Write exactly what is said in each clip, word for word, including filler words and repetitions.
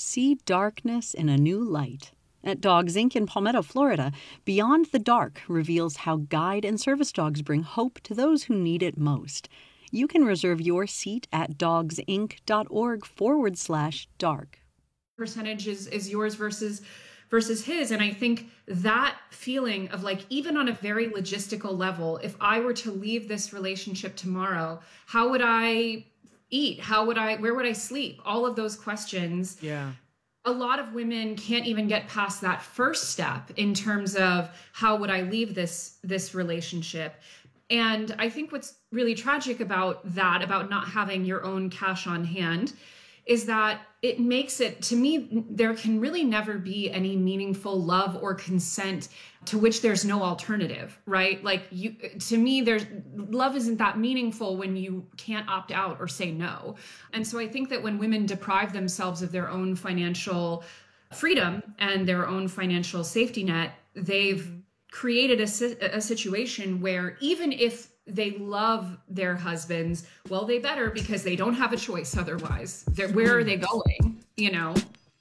See darkness in a new light. At Dogs Incorporated in Palmetto, Florida, Beyond the Dark reveals how guide and service dogs bring hope to those who need it most. You can reserve your seat at dogsinc.org forward slash dark. Percentage is, is yours versus versus his. And I think that feeling of like, even on a very logistical level, if I were to leave this relationship tomorrow, how would I eat? How would I, where would I sleep? All of those questions. Yeah. A lot of women can't even get past that first step in terms of how would I leave this, this relationship? And I think what's really tragic about that, about not having your own cash on hand, is that it makes it, to me, there can really never be any meaningful love or consent to which there's no alternative, right? Like you, to me, there's love isn't that meaningful when you can't opt out or say no. And so I think that when women deprive themselves of their own financial freedom and their own financial safety net, they've created a, a situation where even if they love their husbands, well, they better, because they don't have a choice otherwise. They're, where are they going? You know?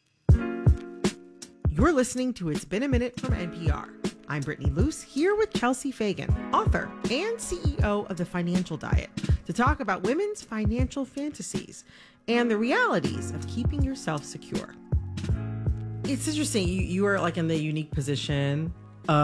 You're listening to It's Been a Minute from N P R. I'm Brittany Luce, here with Chelsea Fagan, author and C E O of The Financial Diet, to talk about women's financial fantasies and the realities of keeping yourself secure. It's interesting. You, you are like in the unique position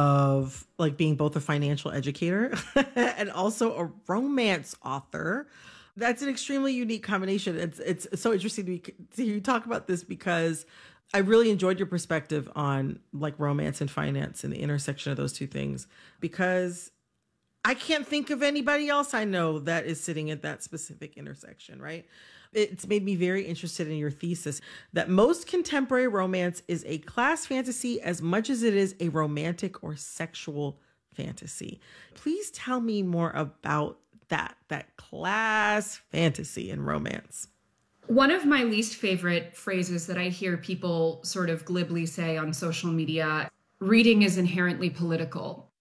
of like being both a financial educator and also a romance author. That's an extremely unique combination. It's it's so interesting to, be, to hear you talk about this, because I really enjoyed your perspective on like romance and finance and the intersection of those two things, because I can't think of anybody else I know that is sitting at that specific intersection, right? It's made me very interested in your thesis that most contemporary romance is a class fantasy as much as it is a romantic or sexual fantasy. Please tell me more about that, that class fantasy in romance. One of my least favorite phrases that I hear people sort of glibly say on social media, reading is inherently political.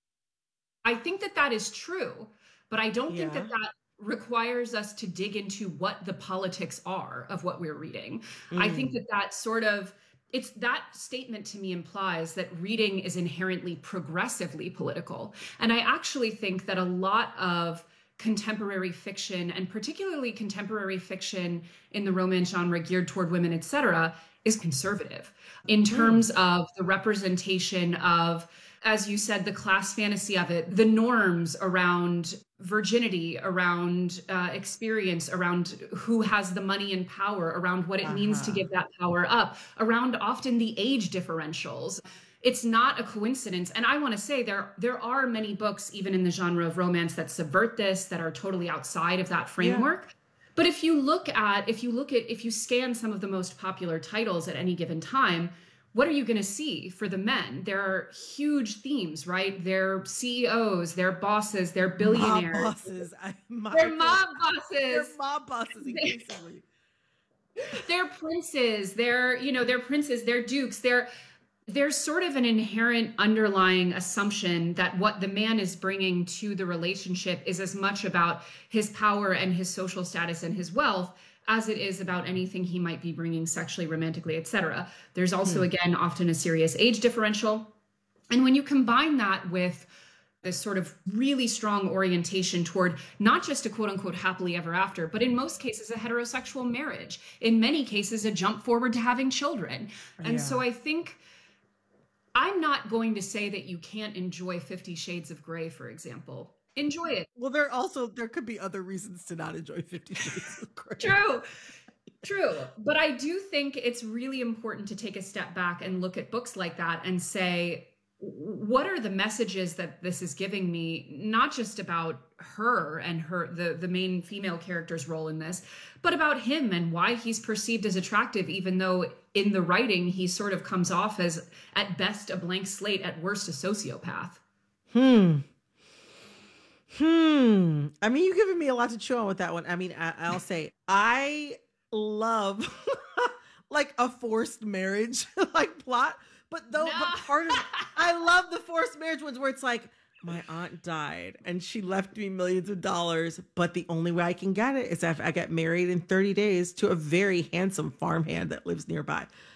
I think that that is true, but I don't yeah. think that that requires us to dig into what the politics are of what we're reading. Mm. I think that that sort of, it's that statement to me implies that reading is inherently progressively political. And I actually think that a lot of contemporary fiction, and particularly contemporary fiction in the romance genre geared toward women, et cetera, is conservative in terms mm. of the representation of, as you said, the class fantasy of it, the norms around virginity, around uh, experience, around who has the money and power, around what it uh-huh. means to give that power up, around often the age differentials. It's not a coincidence. And I want to say there, there are many books, even in the genre of romance, that subvert this, that are totally outside of that framework. Yeah. But if you look at, if you look at, if you scan some of the most popular titles at any given time, what are you going to see for the men? There are huge themes, right? They're C E Os, they're bosses, they're billionaires. Mob bosses. I, my they're mob bosses. They're mob bosses, increasingly. They're princes. They're, you know, they're princes. They're dukes. They're, there's sort of an inherent underlying assumption that what the man is bringing to the relationship is as much about his power and his social status and his wealth as it is about anything he might be bringing sexually, romantically, et cetera. There's also, again, often a serious age differential. And when you combine that with this sort of really strong orientation toward not just a quote unquote happily ever after, but in most cases, a heterosexual marriage, in many cases, a jump forward to having children. And yeah. so I think I'm not going to say that you can't enjoy Fifty Shades of Grey, for example. Enjoy it. Well, there also, there could be other reasons to not enjoy Fifty Shades of Grey. True. True. But I do think it's really important to take a step back and look at books like that and say, what are the messages that this is giving me, not just about her and her, the, the main female character's role in this, but about him and why he's perceived as attractive, even though in the writing, he sort of comes off as at best a blank slate, at worst a sociopath. Hmm. Hmm. I mean, you've given me a lot to chew on with that one. I mean, I, I'll say I love like a forced marriage like plot, but though, no. but part of I love the forced marriage ones where it's like, my aunt died and she left me millions of dollars, but the only way I can get it is if I get married in thirty days to a very handsome farmhand that lives nearby.